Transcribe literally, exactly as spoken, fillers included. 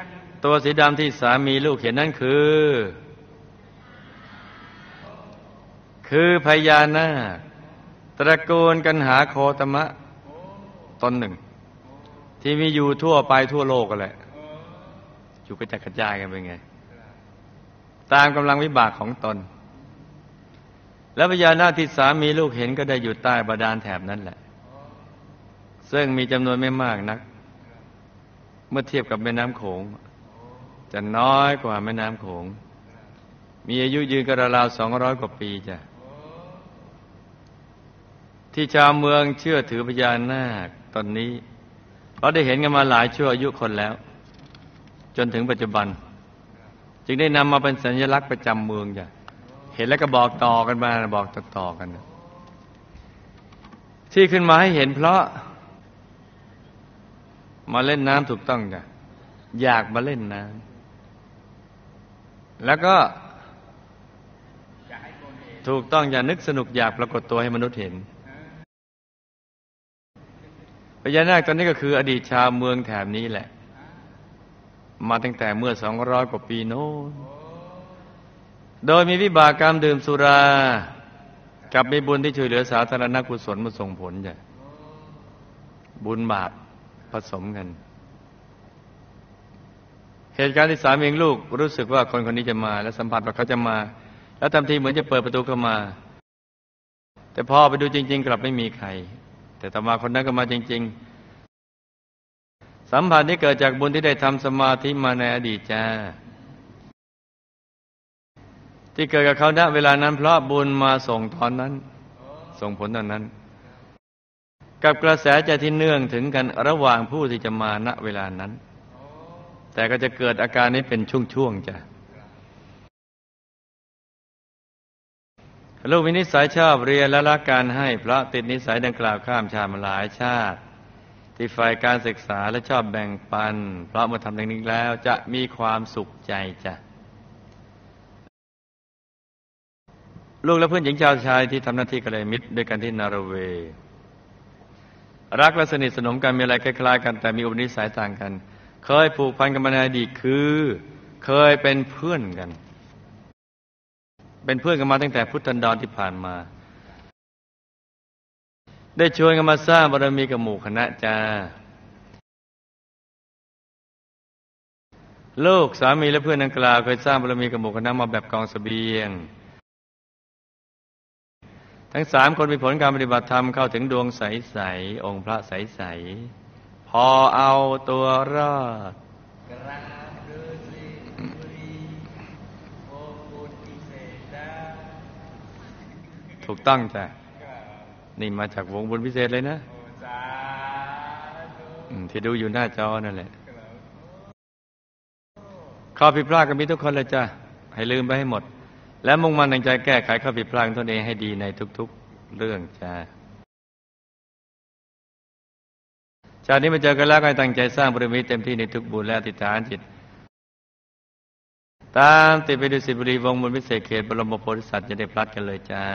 ตัวสีดำที่สามีลูกเห็นนั่นคือ คือพญานาคตระกูลกันหาโคตมะตนหนึ่งที่มีอยู่ทั่วไปทั่วโลกกันแหละอยู่กระจัดกระจายกันเป็นไงตามกำลังวิบากของตนแล้วพญานาคที่สามีลูกเห็นก็ได้อยู่ใต้บาดาลแถบนั้นแหละซึ่งมีจำนวนไม่มากนักเมื่อเทียบกับแม่น้ำโขงจะน้อยกว่าแม่น้ำโขงมีอายุยืนกันราวๆสองร้อยกว่าปีจ้ะที่ชาวเมืองเชื่อถือพญานาคตอนนี้เราได้เห็นกันมาหลายชั่วอายุคนแล้วจนถึงปัจจุบันจึงได้นำมาเป็นสัญลักษณ์ประจำเมืองจ้ะเห็นแล้วก็บอกต่อกันมาบอกต่อๆกันที่ขึ้นมาให้เห็นเพราะมาเล่นน้ำถูกต้องจ้ะอยากมาเล่นน้ำแล้วก็ถูกต้องอย่านึกสนุกอยากปรากฏตัวให้มนุษย์เห็นพญานาคตอนนี้ก็คืออดีตชาวเมืองแถบนี้แหละมาตั้งแต่เมื่อสองร้อยกว่าปีโน้นโดยมีวิบากกรรมดื่มสุรากับมีบุญที่ช่วยเหลือสาธารณกุศลมาส่งผลจ้ะบุญบาปผสมกันเหตุการณ์ที่สามีลูกรู้สึกว่าคนคนนี้จะมาและสัมผัสว่าเขาจะมาแล้วทำทีเหมือนจะเปิดประตูเข้ามาแต่พอไปดูจริงๆกลับไม่มีใครแต่ต่อมาคนนั้นก็มาจริงๆสัมผัสนี้เกิดจากบุญที่ได้ทำสมาธิมาในอดีตจ้าที่เกิดกับเขาณเวลานั้นเพราะบุญมาส่งตอนนั้นส่งผลตอนนั้นกับกระแสใจที่เนื่องถึงกันระหว่างผู้ที่จะมาณเวลานั้นแต่ก็จะเกิดอาการนี้เป็นช่วงๆจ้ะลูกมีนิสัยชอบเรียนและรักการให้เพราะติดนิสัยดังกล่าวข้ามชาติมาหลายชาติที่ใฝ่การศึกษาและชอบแบ่งปันเพราะเมื่อทำดังนี้แล้วจะมีความสุขใจจ้ะลูกและเพื่อนหญิงชาวชายที่ทำหน้าที่กัลยาณมิตรด้วยกันที่นอร์เวย์รักและสนิทสนมกันมีอะไรคล้ายๆกันแต่มีอุปนิสัยต่างกันเคยผูกพันกันมาในอดีตคือเคยเป็นเพื่อนกันเป็นเพื่อนกันมาตั้งแต่พุทธันดรที่ผ่านมาได้ชวนกันมาสร้างบารมีกับหมู่คณะจ้าลูกสามีและเพื่อนดังกล่าวเคยสร้างบารมีกับหมู่คณะมาแบบกองเสบียงทั้งสามคนมีผลการปฏิบัติธรรมเข้าถึงดวงใสๆองค์พระใสๆพอเอาตัวรอดถูกต้องจ้ะนี่มาจากวงบุญพิเศษเลยนะที่ดูอยู่หน้าจอนั่นแหละข้อผิดพลาดก็มีทุกคนเลยจ้ะให้ลืมไปให้หมดและมุ่งมั่นตั้งใจแก้ไขข้อผิดพลาดตนเองให้ดีในทุกๆเรื่องจ้ะชาตินี้มาเจอกันแล้วก็ตั้งใจสร้างบารมีเต็มที่ในทุกบุญและอธิษฐานจิตตามติดไปดูสิบุรีวงบุญพิเศษเขตบรมโพธิสัตว์จะได้พลัดกันเลยจ้า